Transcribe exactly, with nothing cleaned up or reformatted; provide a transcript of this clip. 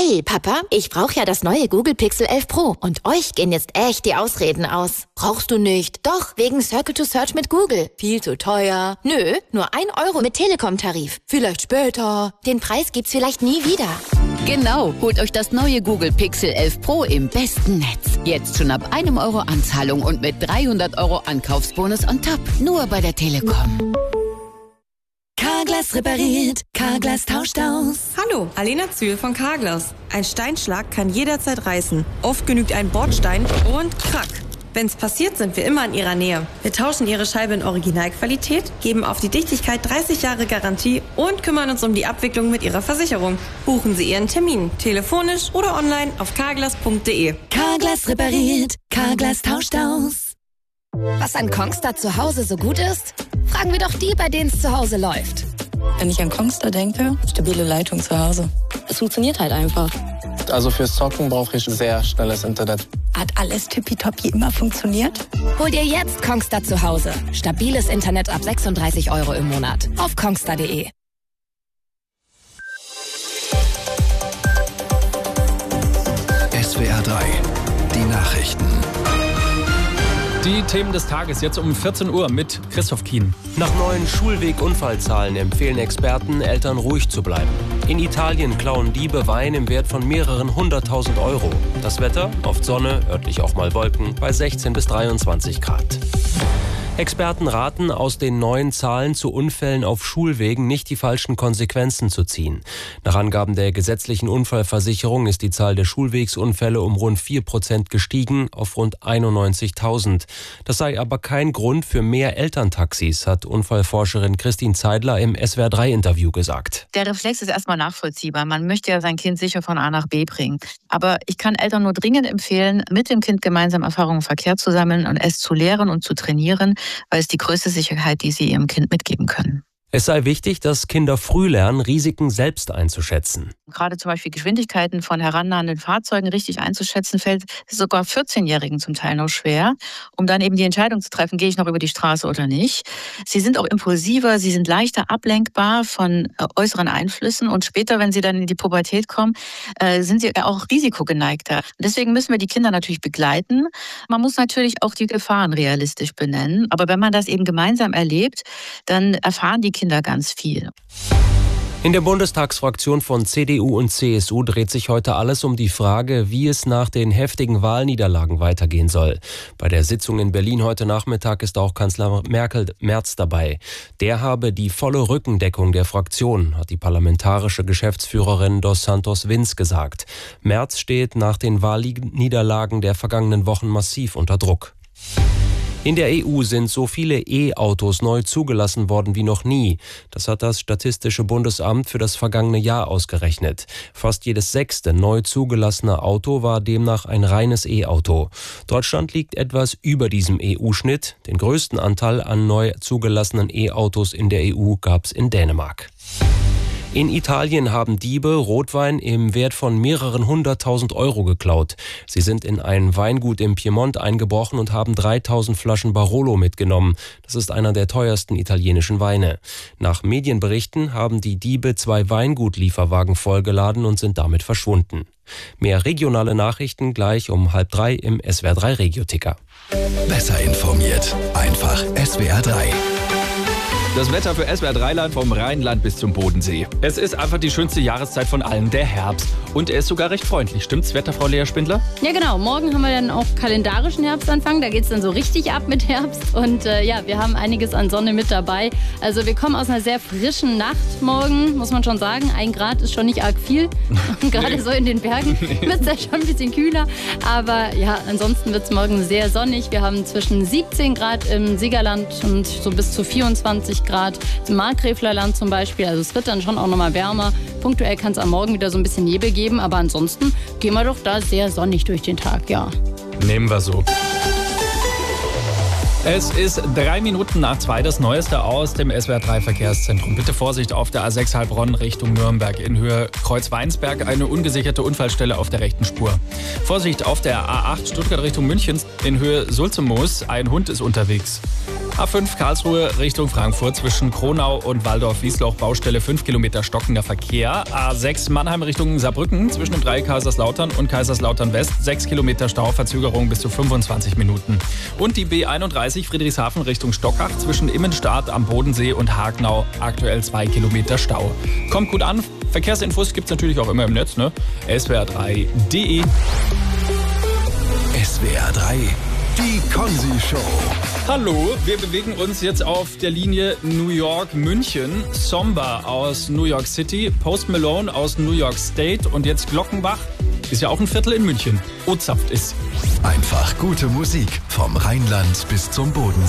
Hey Papa, ich brauche ja das neue Google Pixel elf Pro und euch gehen jetzt echt die Ausreden aus. Brauchst du nicht? Doch, wegen Circle to Search mit Google. Viel zu teuer. Nö, nur ein Euro mit Telekom-Tarif. Vielleicht später. Den Preis gibt's vielleicht nie wieder. Genau, holt euch das neue Google Pixel elf Pro im besten Netz. Jetzt schon ab einem Euro Anzahlung und mit dreihundert Euro Ankaufsbonus on top. Nur bei der Telekom. Carglass repariert, Carglass tauscht aus. Hallo, Alena Zühl von Carglass. Ein Steinschlag kann jederzeit reißen. Oft genügt ein Bordstein und krack. Wenn's passiert, sind wir immer in Ihrer Nähe. Wir tauschen Ihre Scheibe in Originalqualität, geben auf die Dichtigkeit dreißig Jahre Garantie und kümmern uns um die Abwicklung mit Ihrer Versicherung. Buchen Sie Ihren Termin, telefonisch oder online auf carglass punkt de. Carglass repariert, Carglass tauscht aus. Was an Kongstar zu Hause so gut ist? Fragen wir doch die, bei denen es zu Hause läuft. Wenn ich an Kongstar denke, stabile Leitung zu Hause. Es funktioniert halt einfach. Also fürs Zocken brauche ich sehr schnelles Internet. Hat alles tippitoppi immer funktioniert? Hol dir jetzt Kongstar zu Hause. Stabiles Internet ab sechsunddreißig Euro im Monat. Auf kongstar punkt de. S W R drei, die Nachrichten. Die Themen des Tages jetzt um vierzehn Uhr mit Christoph Kien. Nach neuen Schulweg-Unfallzahlen empfehlen Experten, Eltern ruhig zu bleiben. In Italien klauen Diebe Wein im Wert von mehreren hunderttausend Euro. Das Wetter, oft Sonne, örtlich auch mal Wolken, bei sechzehn bis dreiundzwanzig Grad. Experten raten, aus den neuen Zahlen zu Unfällen auf Schulwegen nicht die falschen Konsequenzen zu ziehen. Nach Angaben der gesetzlichen Unfallversicherung ist die Zahl der Schulwegsunfälle um rund vier Prozent gestiegen auf rund einundneunzigtausend. Das sei aber kein Grund für mehr Elterntaxis, hat Unfallforscherin Christine Zeidler im S W R drei Interview gesagt. Der Reflex ist erstmal nachvollziehbar. Man möchte ja sein Kind sicher von A nach B bringen. Aber ich kann Eltern nur dringend empfehlen, mit dem Kind gemeinsam Erfahrungen im Verkehr zu sammeln und es zu lehren und zu trainieren, weil es die größte Sicherheit, die sie ihrem Kind mitgeben können. Es sei wichtig, dass Kinder früh lernen, Risiken selbst einzuschätzen. Gerade zum Beispiel Geschwindigkeiten von herannahenden Fahrzeugen richtig einzuschätzen, fällt sogar vierzehnjährigen zum Teil noch schwer, um dann eben die Entscheidung zu treffen, gehe ich noch über die Straße oder nicht. Sie sind auch impulsiver, sie sind leichter ablenkbar von äußeren Einflüssen und später, wenn sie dann in die Pubertät kommen, sind sie auch risikogeneigter. Deswegen müssen wir die Kinder natürlich begleiten. Man muss natürlich auch die Gefahren realistisch benennen, aber wenn man das eben gemeinsam erlebt, dann erfahren die Kinder ganz viel. In der Bundestagsfraktion von C D U und C S U dreht sich heute alles um die Frage, wie es nach den heftigen Wahlniederlagen weitergehen soll. Bei der Sitzung in Berlin heute Nachmittag ist auch Kanzler Merkel Merz dabei. Der habe die volle Rückendeckung der Fraktion, hat die parlamentarische Geschäftsführerin Dos Santos Vince gesagt. Merz steht nach den Wahlniederlagen der vergangenen Wochen massiv unter Druck. In der E U sind so viele E-Autos neu zugelassen worden wie noch nie. Das hat das Statistische Bundesamt für das vergangene Jahr ausgerechnet. Fast jedes sechste neu zugelassene Auto war demnach ein reines E-Auto. Deutschland liegt etwas über diesem E U-Schnitt. Den größten Anteil an neu zugelassenen E-Autos in der E U gab es in Dänemark. In Italien haben Diebe Rotwein im Wert von mehreren hunderttausend Euro geklaut. Sie sind in ein Weingut im Piemont eingebrochen und haben dreitausend Flaschen Barolo mitgenommen. Das ist einer der teuersten italienischen Weine. Nach Medienberichten haben die Diebe zwei Weingutlieferwagen vollgeladen und sind damit verschwunden. Mehr regionale Nachrichten gleich um halb drei im S W R drei Regio-Ticker. Besser informiert, einfach S W R drei. Das Wetter für S W R drei Land vom Rheinland bis zum Bodensee. Es ist einfach die schönste Jahreszeit von allen, der Herbst. Und er ist sogar recht freundlich. Stimmt's, Wetterfrau Lea Spindler? Ja genau, morgen haben wir dann auch kalendarischen Herbstanfang. Da geht's dann so richtig ab mit Herbst. Und äh, ja, wir haben einiges an Sonne mit dabei. Also wir kommen aus einer sehr frischen Nacht morgen, muss man schon sagen. Ein Grad ist schon nicht arg viel. Gerade nee. so in den Bergen wird es ja schon ein bisschen kühler. Aber ja, ansonsten wird es morgen sehr sonnig. Wir haben zwischen siebzehn Grad im Siegerland und so bis zu vierundzwanzig Grad im Markgräflerland zum Beispiel. Also es wird dann schon auch nochmal wärmer. Punktuell kann es am Morgen wieder so ein bisschen Nebel geben, aber ansonsten gehen wir doch da sehr sonnig durch den Tag, ja. Nehmen wir so. Es ist drei Minuten nach zwei, das Neueste aus dem S W R drei Verkehrszentrum. Bitte Vorsicht auf der A sechs Heilbronn Richtung Nürnberg in Höhe Kreuz-Weinsberg, eine ungesicherte Unfallstelle auf der rechten Spur. Vorsicht auf der A acht Stuttgart Richtung München in Höhe Sulzemoos, ein Hund ist unterwegs. A fünf Karlsruhe Richtung Frankfurt zwischen Kronau und Waldorf-Wiesloch Baustelle fünf Kilometer stockender Verkehr. A sechs Mannheim Richtung Saarbrücken zwischen dem Dreieck Kaiserslautern und Kaiserslautern West sechs Kilometer Stau, Verzögerung bis zu fünfundzwanzig Minuten. Und die B einunddreißig Friedrichshafen Richtung Stockach zwischen Immenstadt am Bodensee und Hagenau aktuell zwei Kilometer Stau. Kommt gut an. Verkehrsinfos gibt's natürlich auch immer im Netz, ne? S W R drei punkt de. S W R drei, die Konzi-Show. Hallo, wir bewegen uns jetzt auf der Linie New York-München. Somba aus New York City, Post Malone aus New York State und jetzt Glockenbach. Ist ja auch ein Viertel in München. Ozapft ist. Einfach gute Musik vom Rheinland bis zum Bodensee.